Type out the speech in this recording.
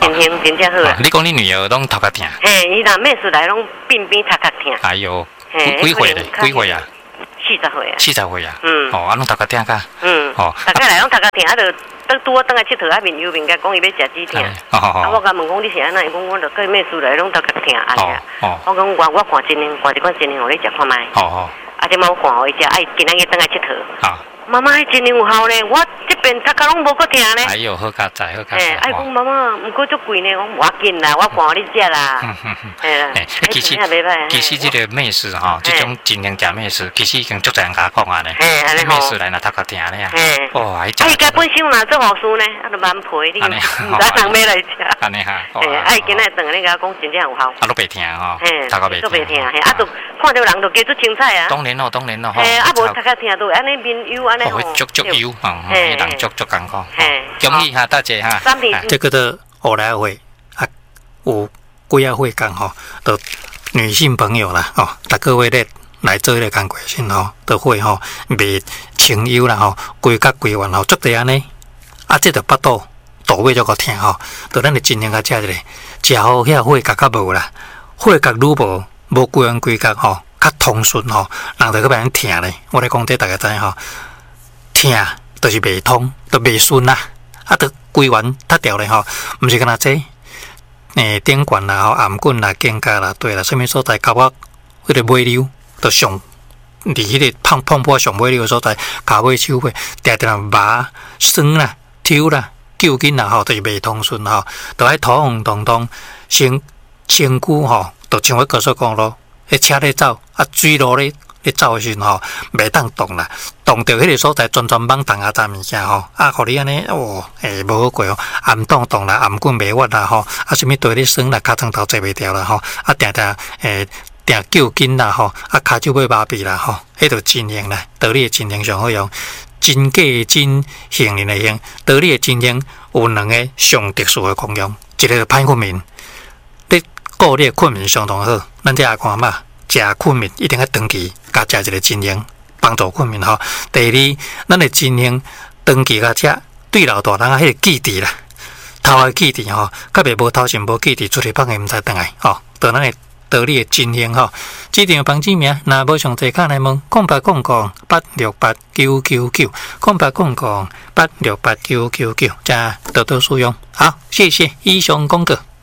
真行真正好啊！ 你讲你女儿拢头壳疼？ 嘿，伊若妹出来拢边边头壳疼。 哎呦，几岁咧？几岁啊 ？40岁啊。 40岁啊？哦，啊，拢头壳疼噶？哦， 大概来拢头壳疼，啊，就拄我倒来佚佗，啊面油面甲讲伊要食止疼。啊，我甲问讲你是安那？伊讲我著跟妹出来拢头壳疼安尼啊。我讲我看真灵，看一款真灵，互你食看卖。啊，即摆我看互伊食，啊，伊今仔日倒来佚佗。妈妈，真灵有效咧！我这边头壳拢无搁疼咧。哎呦，好佳哉，好佳哉！ 哎，讲妈妈，毋过足贵呢，我无要紧啦，我看互你食啦。 其实这个美食哈，这种真灵食美食，其实已经足侪人甲讲啊咧。美食来若头壳疼咧啊。哦，伊家本身若做护士呢，啊，都蛮皮，你毋知人要来食。 安尼哈。 伊今仔顿你甲我讲真正有效。 啊，都袂疼吼。头壳袂疼。 都袂疼，啊，都看到人就加做青菜啊。 当然咯，当然咯。 啊，无头壳疼都安尼面油安尼吼。 足油，人足艰苦。恭喜哈，大姐哈。 这个的后来会啊，有几啊会讲吼，的女性朋友啦，逐个月咧来做咧工课先吼，都会吼卖清油啦吼，规甲规完吼，足地安尼，啊，这着腹肚尾足个疼吼，就咱就尽量甲食一个，食好遐血角较无啦，血角愈无规完规角吼，较通顺吼，人就去变疼咧。我咧讲这大家知吼。疼就是袂通，就袂顺啦，啊，就规完塌掉咧吼，毋是干那这，顶管啦、吼颔棍啦、肩胛啦，对啦，什么所在脚骨迄个尾溜，就上伫迄个碰破上尾溜的所在，骹尾手尾，定定麻酸啦、抽啦、揪筋啦吼，就是袂通顺吼，就爱土红彤彤，身躯吼，就像我告诉讲咯，迄车咧走，啊，水路咧。你走的时阵吼，袂当动啦，动到迄个所在，全猛动啊，杂物件吼，啊，互你安尼无好过哦，颔动啦，颔棍袂屈啦吼，啊，什物对你酸啦，骹床头坐袂掉啦吼，啊，定揪筋啦吼，啊，骹手尾麻痹啦吼，迄就真灵啦，道理的真灵上好用，真假的真，杏仁的杏，道理的真灵有两个上特殊的功用，一个是歹困眠，你顾你的困眠相当好，咱这阿看嘛。食困眠一定要长期，加食一个真灵，帮助困眠吼。第二，咱的真灵长期加食，对老大人啊，迄个记忆啦，头的记忆吼，较袂无头前无记忆，出去放个毋知倒来吼。到咱的道理的真灵吼，指定房子名，若无详细看来问0800868999，0800868999，加多多使用。好，谢谢以上公告。